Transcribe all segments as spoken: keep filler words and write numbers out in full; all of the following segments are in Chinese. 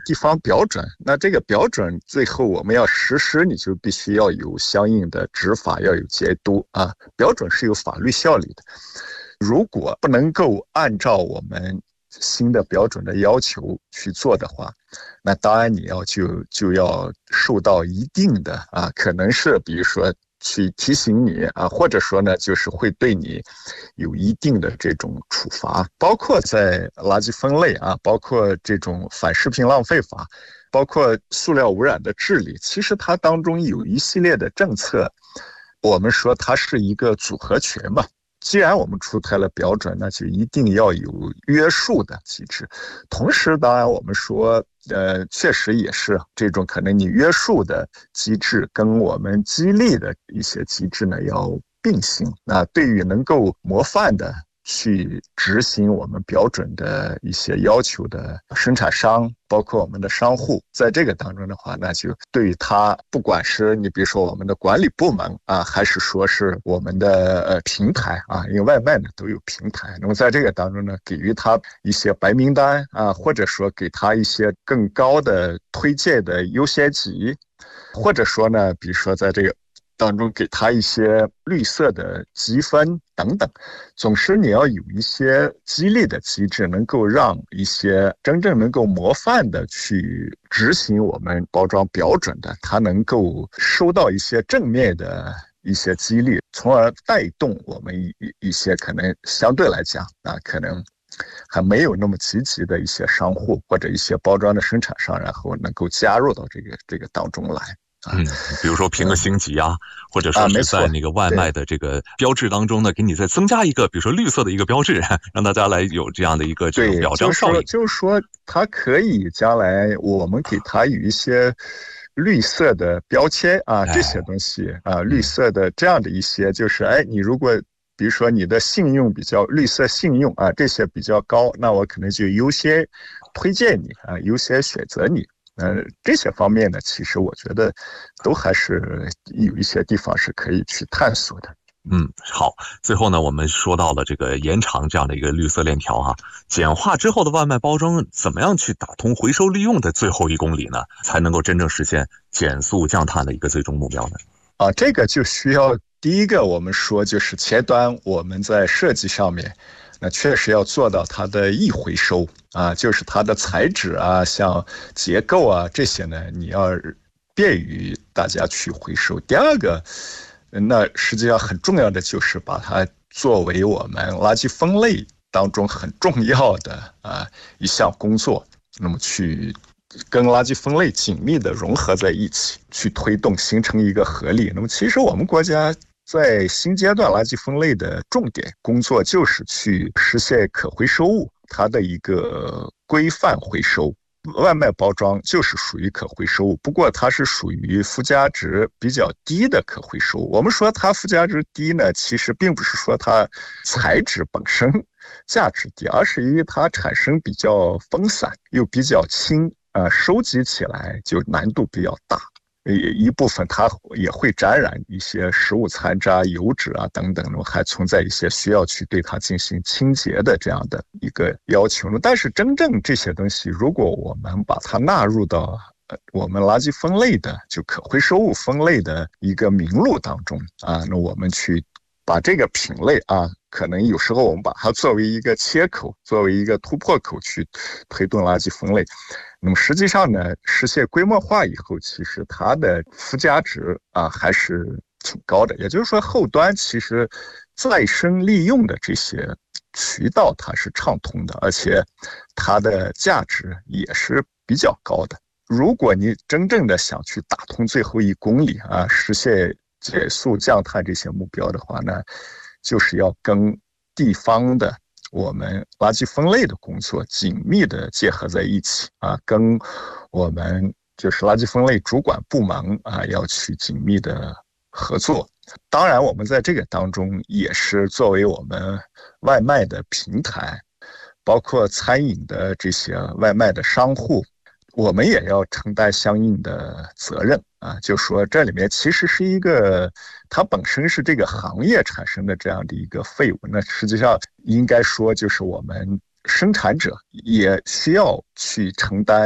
地方标准，那这个标准最后我们要实施，你就必须要有相应的执法，要有监督啊。标准是有法律效力的，如果不能够按照我们新的标准的要求去做的话，那当然你要就就要受到一定的啊，可能是比如说去提醒你啊，或者说呢，就是会对你有一定的这种处罚，包括在垃圾分类啊，包括这种反食品浪费法，包括塑料污染的治理，其实它当中有一系列的政策，我们说它是一个组合拳嘛。既然我们出台了标准，那就一定要有约束的机制。同时，当然我们说，呃，确实也是这种可能你约束的机制跟我们激励的一些机制呢要并行。那对于能够模范的去执行我们标准的一些要求的生产商，包括我们的商户，在这个当中的话，那就对于他，不管是你比如说我们的管理部门啊，还是说是我们的呃平台啊，因为外卖呢都有平台，那么在这个当中呢，给予他一些白名单啊，或者说给他一些更高的推荐的优先级，或者说呢，比如说在这个当中给他一些绿色的积分等等，总是你要有一些激励的机制，能够让一些真正能够模范的去执行我们包装标准的，他能够收到一些正面的一些激励，从而带动我们一一些可能相对来讲啊，可能还没有那么积极的一些商户或者一些包装的生产商，然后能够加入到这个这个当中来。 嗯，比如说评个星级啊，嗯、或者说是在那个外卖的这个标志当中呢，给你再增加一个，比如说绿色的一个标志，让大家来有这样的一个这种表彰效应。 就是说，它可以将来我们给它有一些绿色的标签啊，这些东西啊，绿色的这样的一些，就是哎，你如果比如说你的信用比较绿色信用啊，这些比较高，那我可能就优先推荐你啊，优先选择你。呃，这些方面呢，其实我觉得都还是有一些地方是可以去探索的。 嗯，好。最后呢，我们说到了这个延长这样的一个绿色链条哈、啊，简化之后的外卖包装，怎么样去打通回收利用的最后一公里呢，才能够真正实现减速降碳的一个最终目标呢？ 啊，这个就需要第一个，我们说就是前端我们在设计上面。那确实要做到它的易回收啊，就是它的材质啊，像结构啊这些呢，你要便于大家去回收。第二个，那实际上很重要的就是把它作为我们垃圾分类当中很重要的啊一项工作，那么去跟垃圾分类紧密的融合在一起，去推动形成一个合力。那么其实我们国家在新阶段垃圾分类的重点工作就是去实现可回收物它的一个规范回收。外卖包装就是属于可回收物，不过它是属于附加值比较低的可回收物。我们说它附加值低呢，其实并不是说它材质本身价值低，而是因为它产生比较分散又比较轻，呃，收集起来就难度比较大。一部分它也会沾染一些食物残渣、油脂啊等等，还存在一些需要去对它进行清洁的这样的一个要求。但是真正这些东西，如果我们把它纳入到我们垃圾分类的就可回收物分类的一个名录当中啊，那我们去把这个品类啊，可能有时候我们把它作为一个切口，作为一个突破口去推动垃圾分类。那么实际上呢，实现规模化以后，其实它的附加值啊还是挺高的。也就是说，后端其实再生利用的这些渠道它是畅通的，而且它的价值也是比较高的。如果你真正的想去打通最后一公里啊，实现减速降碳这些目标的话呢，就是要跟地方的我们垃圾分类的工作紧密的结合在一起啊，跟我们就是垃圾分类主管部门啊要去紧密的合作。当然我们在这个当中也是作为我们外卖的平台，包括餐饮的这些外卖的商户，我们也要承担相应的责任啊，就说这里面其实是一个它本身是这个行业产生的这样的一个废物，那实际上应该说就是我们生产者也需要去承担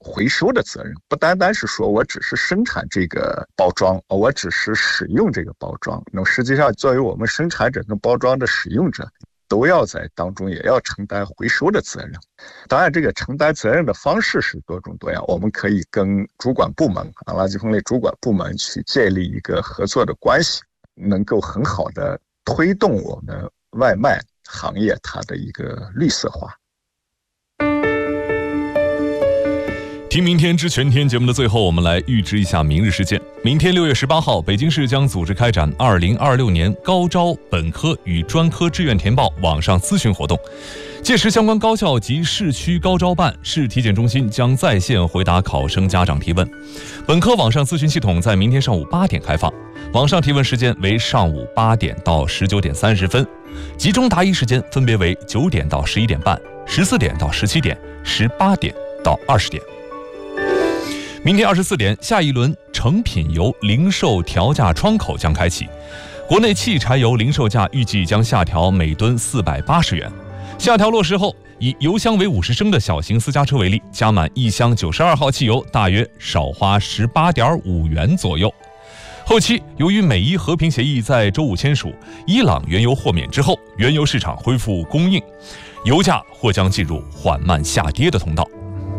回收的责任，不单单是说我只是生产这个包装，我只是使用这个包装。那么实际上，作为我们生产者跟包装的使用者，都要在当中也要承担回收的责任。当然，这个承担责任的方式是多种多样，我们可以跟主管部门啊，垃圾分类主管部门去建立一个合作的关系，能够很好的推动我们外卖行业它的一个绿色化。 听明天知全天节目的最后，我们来预知一下明日事件。明天六月十八号，北京市将组织开展二零二六年高招本科与专科志愿填报网上咨询活动。届时，相关高校及市区高招办、市体检中心将在线回答考生家长提问。本科网上咨询系统在明天上午八点开放，网上提问时间为上午八点到十九点三十分，集中答疑时间分别为九点到十一点半、十四点到十七点、十八点到二十点。明天二十四点，下一轮成品油零售调价窗口将开启。国内汽柴油零售价预计将下调每吨四百八十元。下调落实后，以油箱为五十升的小型私家车为例，加满一箱九十二号汽油大约少花十八点五元左右。后期由于美伊和平协议在周五签署，伊朗原油豁免之后，原油市场恢复供应，油价或将进入缓慢下跌的通道。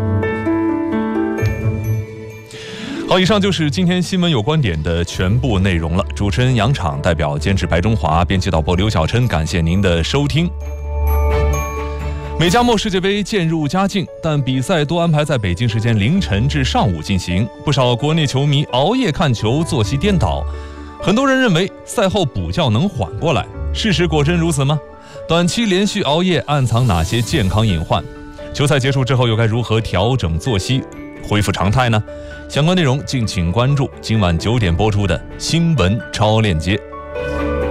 好，以上就是今天新闻有观点的全部内容了。主持人杨昶，代表监制白中华，编辑导播刘小琛，感谢您的收听。美加墨世界杯渐入佳境，但比赛多安排在北京时间凌晨至上午进行，不少国内球迷熬夜看球，作息颠倒。很多人认为赛后补觉能缓过来，事实果真如此吗？短期连续熬夜暗藏哪些健康隐患？球赛结束之后又该如何调整作息，恢复常态呢？相关内容敬请关注今晚九点播出的新闻超链接。